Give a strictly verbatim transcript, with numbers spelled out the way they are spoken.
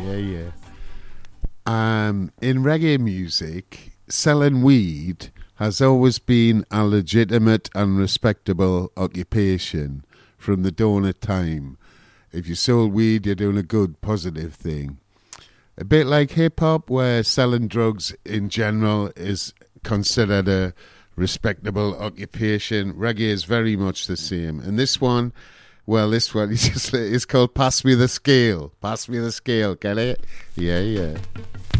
Yeah, yeah. Um, in reggae music, selling weed has always been a legitimate and respectable occupation from the dawn of time. If you sold weed, you're doing a good, positive thing. A bit like hip-hop, where selling drugs in general is considered a respectable occupation. Reggae is very much the same. And this one, well, this one is just it's called Pass Me the Scale. Pass Me the Scale, get it? Yeah, yeah.